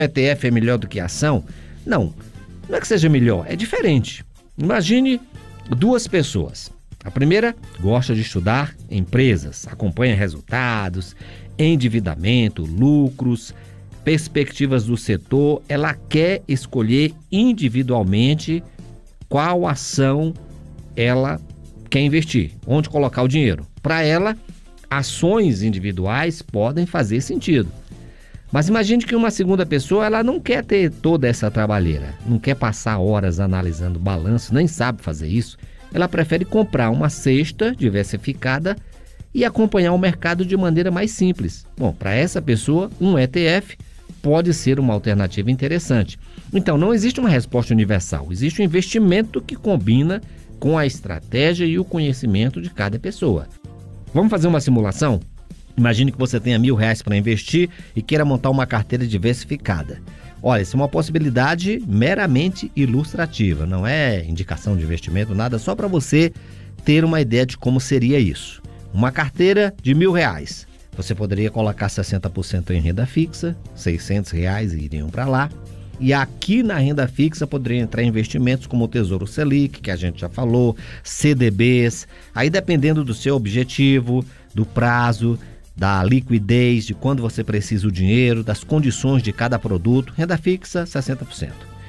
ETF é melhor do que a ação? Não é que seja melhor, é diferente. Imagine duas pessoas. A primeira gosta de estudar empresas, acompanha resultados, endividamento, lucros, perspectivas do setor. Ela quer escolher individualmente qual ação ela quer investir, onde colocar o dinheiro. Para ela, ações individuais podem fazer sentido. Mas imagine que uma segunda pessoa, ela não quer ter toda essa trabalheira, não quer passar horas analisando balanço, nem sabe fazer isso. Ela prefere comprar uma cesta diversificada e acompanhar o mercado de maneira mais simples. Bom, para essa pessoa, um ETF pode ser uma alternativa interessante. Então, não existe uma resposta universal, existe um investimento que combina com a estratégia e o conhecimento de cada pessoa. Vamos fazer uma simulação? Imagine que você tenha R$1.000 para investir e queira montar uma carteira diversificada. Olha, isso é uma possibilidade meramente ilustrativa, não é indicação de investimento, nada, só para você ter uma ideia de como seria isso. Uma carteira de R$1.000, você poderia colocar 60% em renda fixa, R$600 iriam para lá. E aqui na renda fixa poderia entrar investimentos como o Tesouro Selic, que a gente já falou, CDBs, aí dependendo do seu objetivo, do prazo, da liquidez, de quando você precisa o dinheiro, das condições de cada produto. Renda fixa, 60%.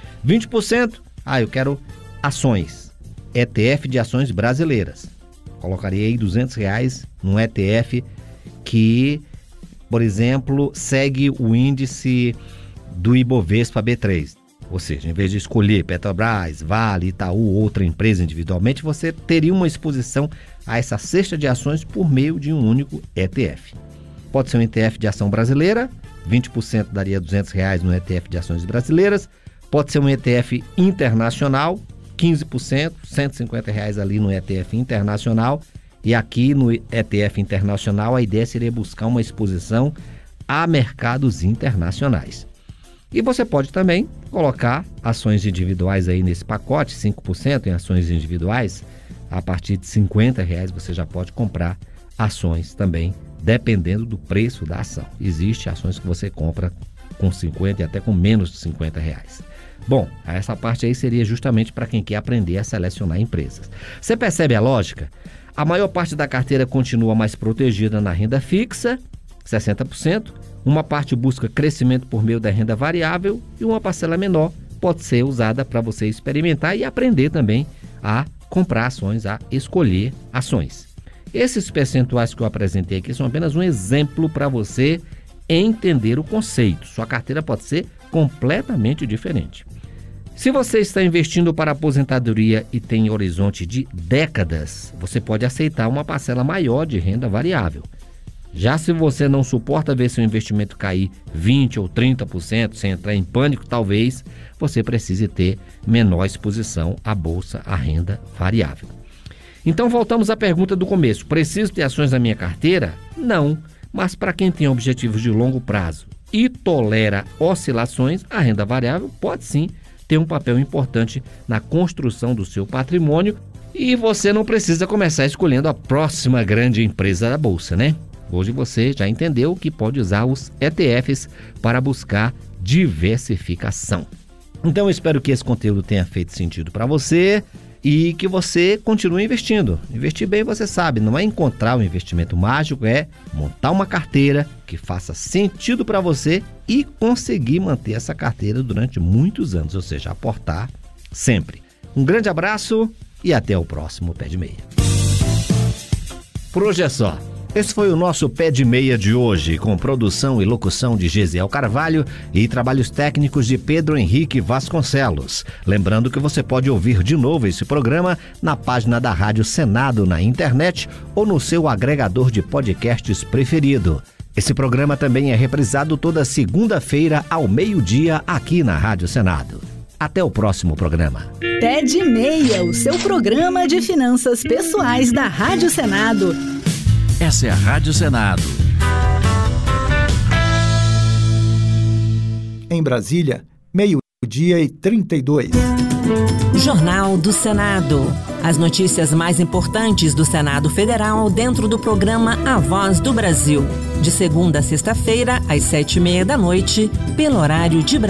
20%, eu quero ações, ETF de ações brasileiras. Colocaria aí R$200 num ETF que, por exemplo, segue o índice do Ibovespa B3. Ou seja, em vez de escolher Petrobras, Vale, Itaú ou outra empresa individualmente, você teria uma exposição a essa cesta de ações por meio de um único ETF. Pode ser um ETF de ação brasileira, 20% daria R$200 no ETF de ações brasileiras. Pode ser um ETF internacional, 15%, R$150 ali no ETF internacional. E aqui no ETF internacional a ideia seria buscar uma exposição a mercados internacionais. E você pode também colocar ações individuais aí nesse pacote, 5% em ações individuais. A partir de R$50 você já pode comprar ações também, dependendo do preço da ação. Existem ações que você compra com 50 e até com menos de R$50. Bom, essa parte aí seria justamente para quem quer aprender a selecionar empresas. Você percebe a lógica? A maior parte da carteira continua mais protegida na renda fixa, 60%. Uma parte busca crescimento por meio da renda variável e uma parcela menor pode ser usada para você experimentar e aprender também a comprar ações, a escolher ações. Esses percentuais que eu apresentei aqui são apenas um exemplo para você entender o conceito. Sua carteira pode ser completamente diferente. Se você está investindo para aposentadoria e tem horizonte de décadas, você pode aceitar uma parcela maior de renda variável. Já se você não suporta ver seu investimento cair 20% ou 30% sem entrar em pânico, talvez você precise ter menor exposição à bolsa, à renda variável. Então voltamos à pergunta do começo. Preciso ter ações na minha carteira? Não, mas para quem tem objetivos de longo prazo e tolera oscilações, a renda variável pode sim ter um papel importante na construção do seu patrimônio e você não precisa começar escolhendo a próxima grande empresa da bolsa, né? Hoje você já entendeu que pode usar os ETFs para buscar diversificação. Então eu espero que esse conteúdo tenha feito sentido para você e que você continue investindo. Investir bem, você sabe, não é encontrar um investimento mágico, é montar uma carteira que faça sentido para você e conseguir manter essa carteira durante muitos anos, ou seja, aportar sempre. Um grande abraço e até o próximo Pé de Meia. Por hoje é só. Esse foi o nosso Pé de Meia de hoje, com produção e locução de Gesiel Carvalho e trabalhos técnicos de Pedro Henrique Vasconcelos. Lembrando que você pode ouvir de novo esse programa na página da Rádio Senado na internet ou no seu agregador de podcasts preferido. Esse programa também é reprisado toda segunda-feira ao meio-dia aqui na Rádio Senado. Até o próximo programa. Pé de Meia, o seu programa de finanças pessoais da Rádio Senado. Essa é a Rádio Senado. Em Brasília, 12:32. Jornal do Senado. As notícias mais importantes do Senado Federal dentro do programa A Voz do Brasil. De segunda a sexta-feira, às 7:30 da noite, pelo horário de Brasília.